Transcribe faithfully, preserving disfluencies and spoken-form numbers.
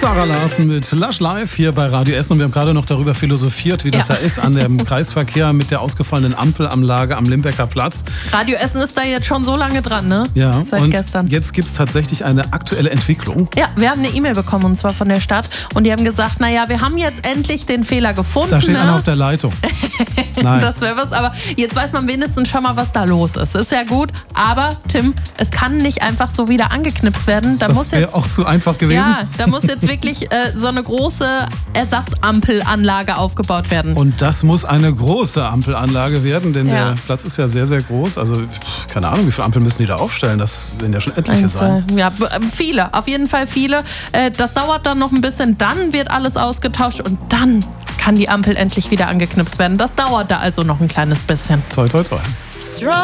Zara Larsen mit Lush Live hier bei Radio Essen. Und wir haben gerade noch darüber philosophiert, wie das ja. da ist an dem Kreisverkehr mit der ausgefallenen Ampelanlage am Limbecker Platz. Radio Essen ist da jetzt schon so lange dran, ne? Ja, seit und gestern. Jetzt gibt es tatsächlich eine aktuelle Entwicklung. Ja, wir haben eine E-Mail bekommen, und zwar von der Stadt. Und die haben gesagt, naja, wir haben jetzt endlich den Fehler gefunden. Da steht ne? einer auf der Leitung. Nein. Das wäre was, aber jetzt weiß man wenigstens schon mal, was da los ist. Ist ja gut, aber Tim, es kann nicht einfach so wieder angeknipst werden. Da das wäre auch zu einfach gewesen. Ja, da muss jetzt wirklich äh, so eine große Ersatzampelanlage aufgebaut werden. Und das muss eine große Ampelanlage werden, denn ja. der Platz ist ja sehr, sehr groß. Also keine Ahnung, wie viele Ampeln müssen die da aufstellen? Das werden ja schon etliche Und, sein. Äh, ja, viele, auf jeden Fall viele. Äh, das dauert dann noch ein bisschen, dann wird alles ausgetauscht und dann kann die Ampel endlich wieder angeknipst werden. Das dauert da also noch ein kleines bisschen. Toi, toi, toi.